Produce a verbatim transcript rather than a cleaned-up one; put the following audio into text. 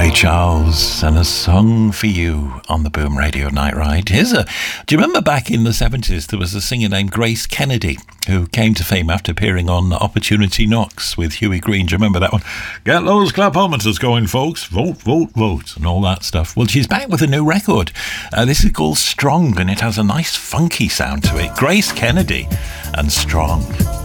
Charles and a song for you on the Boom Radio Night Ride. Here's a, do you remember back in the seventies there was a singer named Grace Kennedy who came to fame after appearing on Opportunity Knocks with Huey Green? Do you remember that one? Get those clapometers going, folks. Vote, vote, vote, and all that stuff. Well, she's back with a new record. Uh, this is called Strong, and it has a nice funky sound to it. Grace Kennedy and Strong.